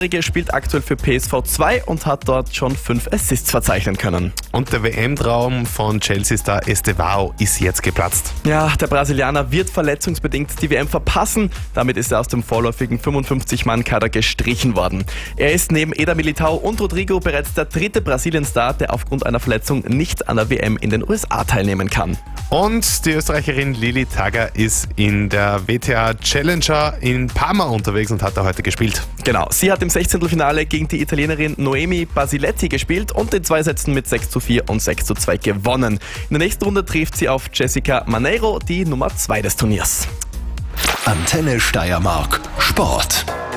Spielt aktuell für PSV 2 und hat dort schon 5 Assists verzeichnen können. Und der WM-Traum von Chelsea-Star Estevao ist jetzt geplatzt. Ja, der Brasilianer wird verletzungsbedingt die WM verpassen. Damit ist er aus dem vorläufigen 55-Mann-Kader gestrichen worden. Er ist neben Eder Militao und Rodrigo bereits der dritte Brasilien-Star, der aufgrund einer Verletzung nicht an der WM in den USA teilnehmen kann. Und die Österreicherin Lili Tagger ist in der WTA Challenger in Parma unterwegs und hat da heute gespielt. Genau, sie hat im 16. Finale gegen die Italienerin Noemi Basiletti gespielt und in 2 Sätzen mit 6:4 und 6:2 gewonnen. In der nächsten Runde trifft sie auf Jessica Maneiro, die Nummer 2 des Turniers. Antenne Steiermark Sport.